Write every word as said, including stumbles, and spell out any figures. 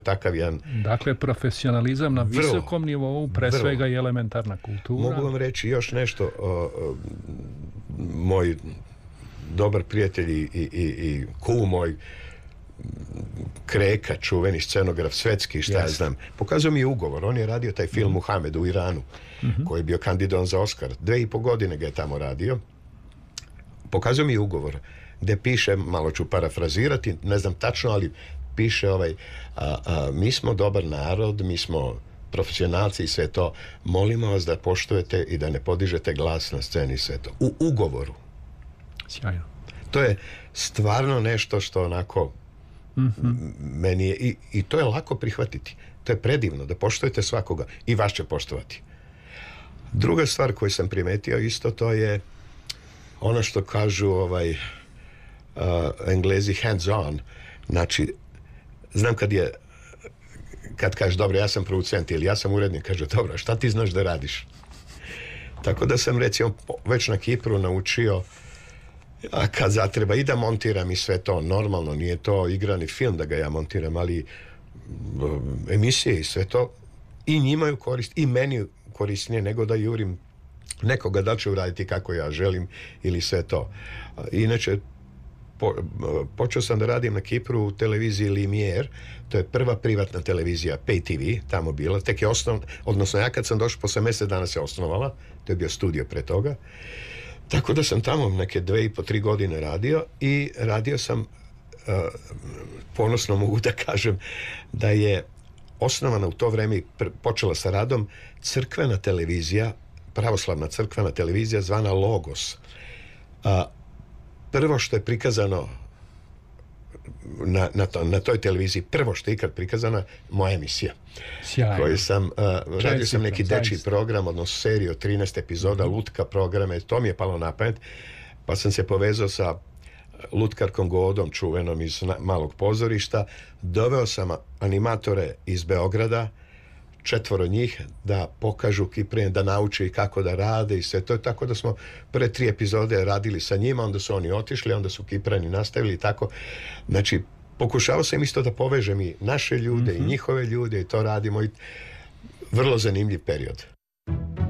takav jedan... Dakle, profesionalizam na vrlo, visokom nivou, pre vrlo. svega i elementarna kultura. Mogu vam reći još nešto. O, o, moj dobar prijatelj i, i, i kum moj, Kreka, čuveni scenograf svetski, šta yes. ja znam, pokazao mi je ugovor. On je radio taj film mm. Muhamed u Iranu, mm-hmm. koji je bio kandidovan za Oskar. Dve i po godine ga je tamo radio. Pokazao mi je ugovor gde piše, malo ću parafrazirati, ne znam tačno, ali piše ovaj, a, a, mi smo dobar narod, mi smo profesionalci i sve to, molimo vas da poštujete i da ne podižete glas na sceni, sve to. U ugovoru. Sjajno. To je stvarno nešto što onako mm-hmm. meni je, i, i to je lako prihvatiti. To je predivno, da poštujete svakoga i vas će poštovati. Druga stvar koju sam primetio isto, to je ono što kažu ovaj, uh, Englezi hands on. Znači, znam kad je kad kažeš, dobro, ja sam producent ili ja sam urednik, kaže, dobro, šta ti znaš da radiš? Tako da sam, recimo, već na Kipru naučio, a kad zatreba i da montiram i sve to, normalno, nije to igrani film da ga ja montiram, ali emisije i sve to, i njima ju korist, i meni korisnije nego da jurim nekoga da će uraditi kako ja želim ili sve to. Inače, po, počeo sam da radim na Kipru u televiziji Limier, to je prva privatna televizija, Pay T V, tamo bila, tek je osnov, odnosno ja kad sam došao, posle mjesec dana se osnovala, to je bio studio pre toga, tako da sam tamo neke dve i po tri godine radio i radio sam, uh, ponosno mogu da kažem, da je osnovana u to vreme, počela sa radom, crkvena televizija, pravoslavna crkvena televizija zvana Logos. A, prvo što je prikazano na, na, to, na toj televiziji, prvo što je ikad prikazana, moja emisija. Sjajno. Koju sam, a, radio sam neki dečiji program, odnosno seriju od trinaest epizoda, mm-hmm. lutka programe, to mi je palo na pamet, pa sam se povezao sa lutkarkom Godom, čuvenom iz malog pozorišta, doveo sam animatore iz Beograda, četvoro njih, da pokažu Kiprine, da nauči kako da rade i sve to, tako da smo prve tri epizode radili sa njima, onda su oni otišli, onda su Kiprani nastavili i tako. Znači, pokušao sam isto da povežem i naše ljude mm-hmm. i njihove ljude i to radimo i vrlo zanimljiv period.